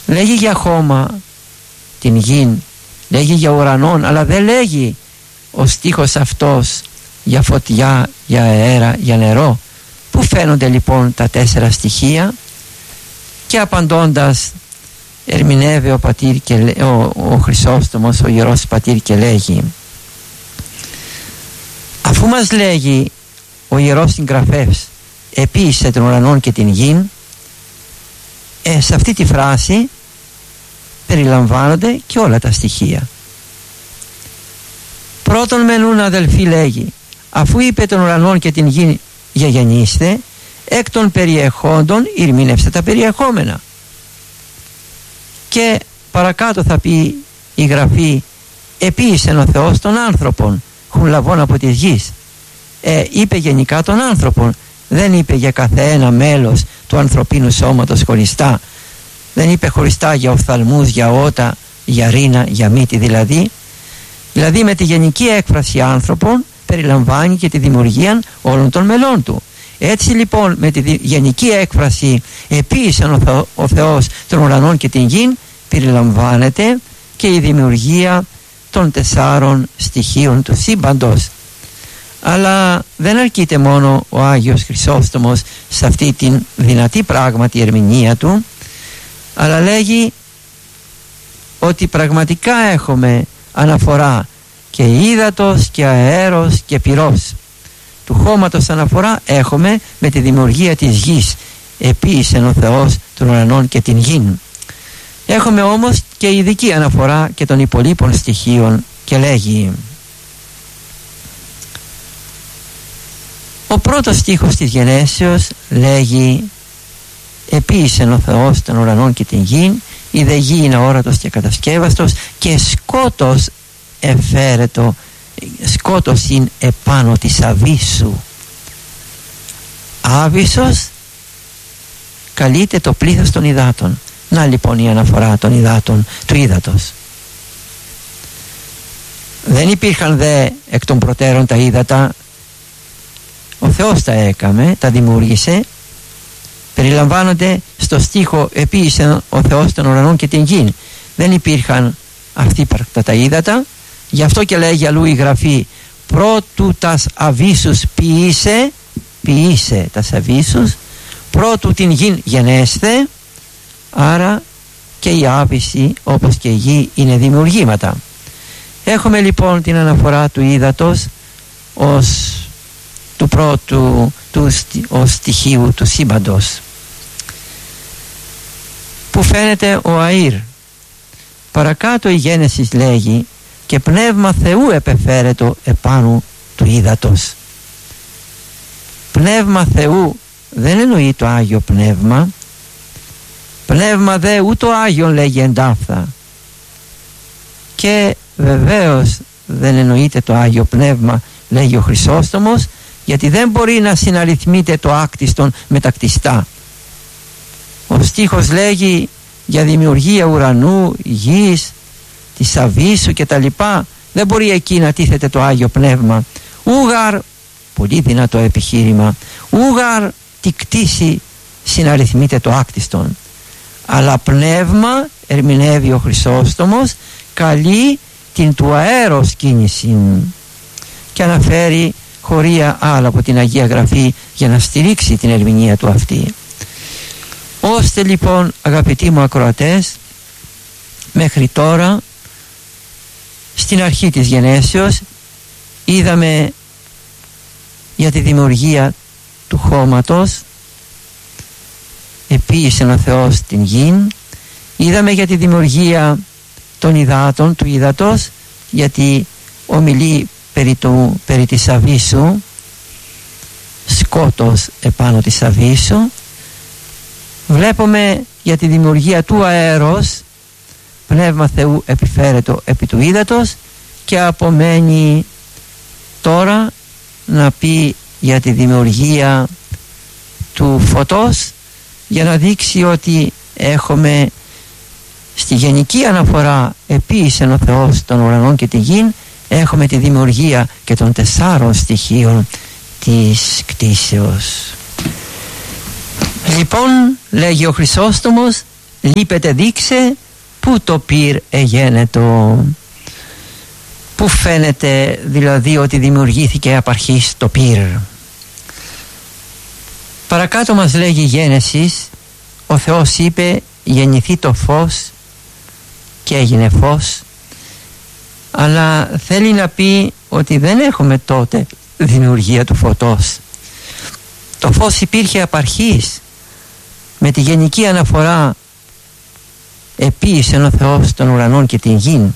Λέγει για χώμα την γην, λέγει για ουρανόν, αλλά δεν λέγει ο στίχος αυτός για φωτιά, για αέρα, για νερό. Πού φαίνονται λοιπόν τα 4 στοιχεία? Και απαντώντας ερμηνεύει ο Χρυσόστομος, ο Ιερός Πατήρ, και λέγει: αφού μας λέγει ο Ιερός Συγγραφεύς επίησε των ουρανών και την γην, σε αυτή τη φράση περιλαμβάνονται και όλα τα στοιχεία. Πρώτον μενούν, αδελφοί, λέγει, αφού είπε των ουρανών και την γην γεγεννήστε, εκ των περιεχόντων ηρμήνευστε τα περιεχόμενα. Και παρακάτω θα πει η Γραφή: επίησεν ο Θεός των άνθρωπων χουν λαβών από της γης. Είπε γενικά των άνθρωπων, δεν είπε για καθένα μέλος του ανθρωπίνου σώματος χωριστά. Δεν είπε χωριστά για οφθαλμούς, για ότα, για ρίνα, για μύτη δηλαδή. Δηλαδή με τη γενική έκφραση άνθρωπων περιλαμβάνει και τη δημιουργία όλων των μελών του. Έτσι λοιπόν με τη γενική έκφραση επίησεν ο Θεός των ουρανών και την γην περιλαμβάνεται και η δημιουργία των 4 στοιχείων του σύμπαντος. Αλλά δεν αρκείται μόνο ο Άγιος Χρυσόστομος σε αυτή την δυνατή πράγματι ερμηνεία του, αλλά λέγει ότι πραγματικά έχουμε αναφορά και ύδατος και αέρος και πυρός. Του χώματος αναφορά έχουμε με τη δημιουργία της γης, επίησεν ο Θεός των ουρανών και την γην. Έχουμε όμως και ειδική αναφορά και των υπολείπων στοιχείων, και λέγει: ο πρώτος στίχος της Γενέσεως λέγει: επίησεν ο Θεός των ουρανών και την γην, η δε γη είναι αόρατος και κατασκεύαστος, και σκότος εφαίρετο, σκότος είναι επάνω της αβύσσου. Άβυσσος καλείται το πλήθος των υδάτων. Να λοιπόν η αναφορά των υδάτων, του ύδατος. Δεν υπήρχαν δε εκ των προτέρων τα ύδατα, ο Θεός τα έκαμε, τα δημιούργησε. Περιλαμβάνονται στο στίχο επίησε ο Θεός των ουρανών και την γην. Δεν υπήρχαν αυτοί τα ύδατα, γι' αυτό και λέγει αλλού η Γραφή: πρώτου τας αβύσσους ποιήσε τας αβύσσους, πρώτου την γην γενέσθε. Άρα και η άβυση όπως και η γη είναι δημιουργήματα. Έχουμε λοιπόν την αναφορά του ύδατος ως του πρώτου ως στοιχείου του σύμπαντος, που φαίνεται ο αήρ. Παρακάτω η Γένεσης λέγει: και πνεύμα Θεού επεφέρετο επάνω του ύδατος. Πνεύμα Θεού δεν εννοεί το Άγιο Πνεύμα. Πνεύμα δε ούτω Άγιον λέγει εντάφθα. Και βεβαίως δεν εννοείται το Άγιο Πνεύμα, λέγει ο Χρυσόστομος, γιατί δεν μπορεί να συναριθμείται το άκτιστον με τα κτιστά. Ο στίχος λέγει για δημιουργία ουρανού, γης, της αβύσσου και τα λοιπά. Δεν μπορεί εκεί να τίθεται το Άγιο Πνεύμα. Ούγαρ, πολύ δυνατό επιχείρημα, ούγαρ τη κτήση συναριθμείται το άκτιστον. Αλλά πνεύμα, ερμηνεύει ο Χρυσόστομος, καλεί την του αέρος κίνηση, και αναφέρει χωρία άλλα από την Αγία Γραφή για να στηρίξει την ερμηνεία του αυτή. Ώστε λοιπόν, αγαπητοί μου ακροατές, μέχρι τώρα στην αρχή της Γενέσεως είδαμε για τη δημιουργία του χώματος, επίησεν ο Θεός την γην. Είδαμε για τη δημιουργία των υδάτων, του ύδατος, γιατί ομιλεί περί της αβύσσου, σκότος επάνω της αβύσσου. Βλέπουμε για τη δημιουργία του αέρος, πνεύμα Θεού επιφέρετο επί του ύδατος, και απομένει τώρα να πει για τη δημιουργία του φωτός, για να δείξει ότι έχουμε στη γενική αναφορά επίησεν ο Θεός των ουρανών και τη γην, έχουμε τη δημιουργία και των 4 στοιχείων της κτήσεως. Λοιπόν, λέγει ο Χρυσόστομος, λείπεται δείξε που το πυρ εγένετο. Που φαίνεται δηλαδή ότι δημιουργήθηκε απ' αρχής το πυρ. Παρακάτω μας λέγει η Γένεσης, ο Θεός είπε γεννηθεί το φως και έγινε φως, αλλά θέλει να πει ότι δεν έχουμε τότε δημιουργία του φωτός. Το φως υπήρχε απ' αρχής, με τη γενική αναφορά επίησε ο Θεός των ουρανών και την γην.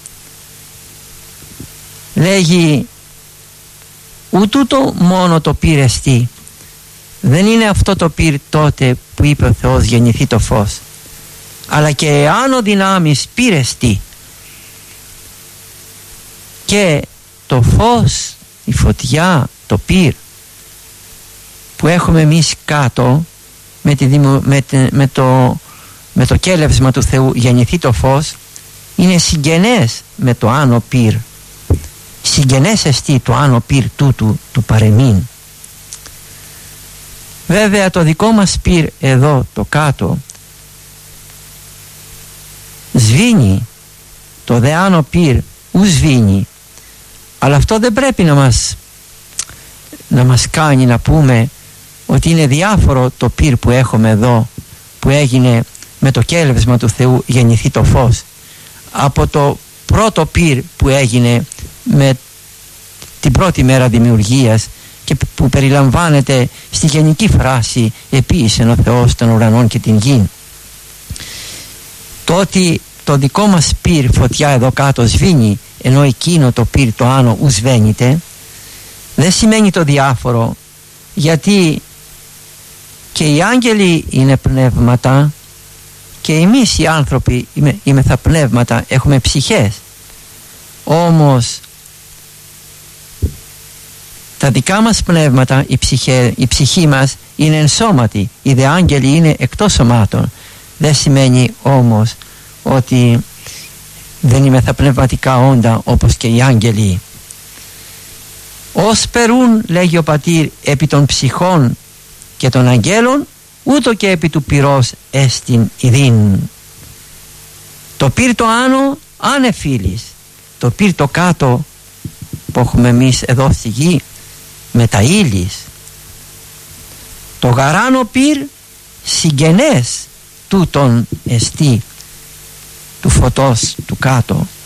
Λέγει ούτούτο μόνο το πυρ εστί. Δεν είναι αυτό το πυρ τότε που είπε ο Θεός γεννηθεί το φως, αλλά και άνω δυνάμεις πυρ εστί. Και το φως, η φωτιά, το πυρ που έχουμε εμείς κάτω με το κέλευσμα του Θεού γεννηθεί το φως, είναι συγγενές με το άνω πυρ. Συγγενές εστί το άνω πυρ τούτου του παρεμήν. Βέβαια το δικό μας πυρ εδώ το κάτω σβήνει, το δε άνω πυρ ου σβήνει, αλλά αυτό δεν πρέπει να μας κάνει να πούμε ότι είναι διάφορο το πυρ που έχουμε εδώ, που έγινε με το κέλευσμα του Θεού γεννηθεί το φως, από το πρώτο πυρ που έγινε με την πρώτη μέρα δημιουργίας και που περιλαμβάνεται στη γενική φράση επίησεν ο Θεός των ουρανών και την γην. Το ότι το δικό μας πυρ φωτιά εδώ κάτω σβήνει, ενώ εκείνο το πυρ το άνω ου σβαίνεται, δεν σημαίνει το διάφορο, γιατί και οι άγγελοι είναι πνεύματα και εμείς οι άνθρωποι είμεθα πνεύματα, έχουμε ψυχές. Όμως τα δικά μας πνεύματα, η ψυχή μας είναι ενσώματη, οι δε άγγελοι είναι εκτός σωμάτων. Δεν σημαίνει όμως ότι δεν είμεθα πνευματικά όντα όπως και οι άγγελοι. Ως περούν, λέγει ο πατήρ, επί των ψυχών και των αγγέλων, ούτω και επί του πυρός εστιν ιδίν. Το πυρ το άνω ανεφίλης, το πυρ το κάτω που έχουμε εμείς εδώ στη γη με τα ύλης. Το γαράνο πυρ συγγενές τούτον εστί του φωτός του κάτω.